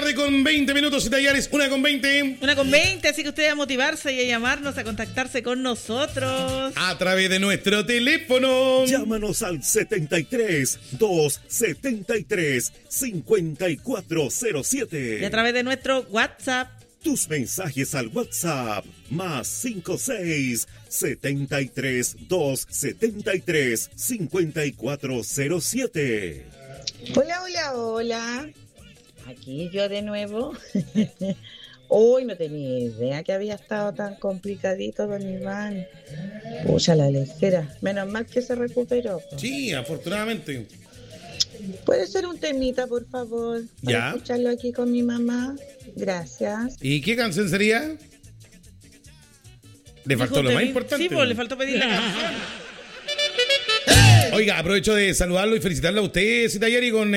tarde con 20 minutos y Tallares, 1:20. 1:20, así que usted a motivarse y a llamarnos, a contactarse con nosotros. A través de nuestro teléfono. Llámanos al 73-273-5407. Y a través de nuestro WhatsApp. Tus mensajes al WhatsApp +56 73 273 5407. Hola. Aquí yo de nuevo. Hoy no tenía idea que había estado tan complicadito, don Iván. Pucha, la lechera. Menos mal que se recuperó. Sí, afortunadamente. ¿Puede ser un temita, por favor? Para ya. escucharlo aquí con mi mamá. Gracias. ¿Y qué canción sería? Le faltó lo más importante. Sí, pues le faltó pedir la canción. Oiga, aprovecho de saludarlo y felicitarlo a usted, Citayari, con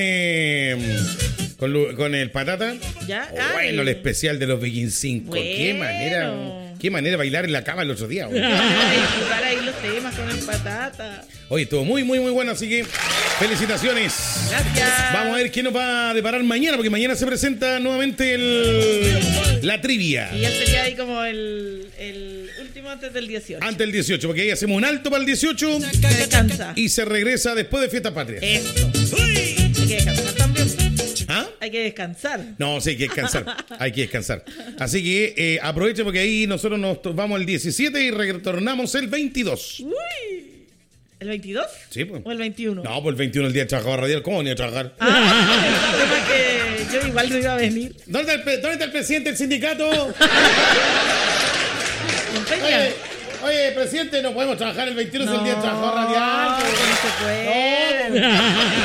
el Patata. ¿Ya? Bueno, el especial de los Villancicos. Bueno. Qué manera de bailar en la cama el otro día. Disfrutar ahí los temas con el Patata. Oye, estuvo muy bueno, así que felicitaciones. Gracias. Vamos a ver qué nos va a deparar mañana, porque mañana se presenta nuevamente la trivia. Y ya sería ahí como el último antes del 18. Antes del 18, porque ahí hacemos un alto para el 18. Se descansa. Y se regresa después de Fiesta Patria. Eso. Hay que descansar también. ¿Ah? Hay que descansar. No, sí, hay que descansar. Así que aproveche porque ahí nosotros nos vamos el 17 y retornamos el 22. Uy. ¿El 22? Sí, pues. ¿O el 21? No, pues el 21 el día de trabajador radial. ¿Cómo venía a trabajar? El tema que yo igual no iba a venir. ¿Dónde está el presidente del sindicato? Oye, presidente, no podemos trabajar el 21, es el día de trabajador radial. No se puede.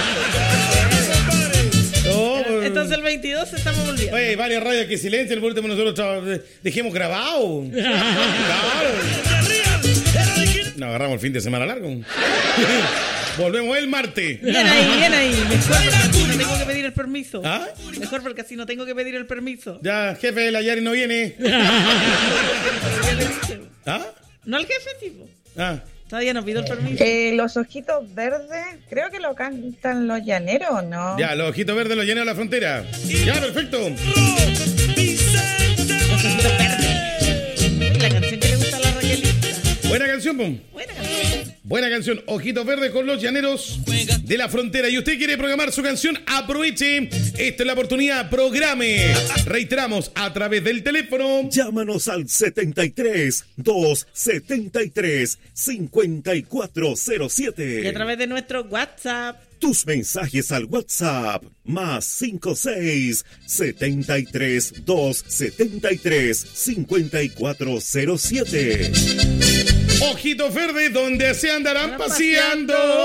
No, entonces el 22 estamos volviendo. Oye, varias radios que silencian, por último nosotros dejemos grabado. Claro. Nos agarramos el fin de semana largo. Volvemos el martes. Bien ahí. Mejor porque así no tengo que pedir el permiso. ¿Ah? Mejor porque así no tengo que pedir el permiso. Ya, jefe, la Yari no viene. ¿Ah? No al jefe, tipo. Ah. Todavía no pido el permiso. Los ojitos verdes, creo que lo cantan los llaneros, ¿no? Ya, los ojitos verdes los llenan a la frontera. Ya, perfecto. Los ojitos verdes. La canción que le gusta a la Raquelita. Buena canción, pum. Buena canción, Ojitos Verdes con los Llaneros de la Frontera. Y usted quiere programar su canción, aproveche. Esta es la oportunidad, programe. Reiteramos, a través del teléfono. Llámanos al 73-273-5407. Y a través de nuestro WhatsApp. Tus mensajes al WhatsApp +56 73 273 5407. Ojitos Verdes, donde se andarán paseando.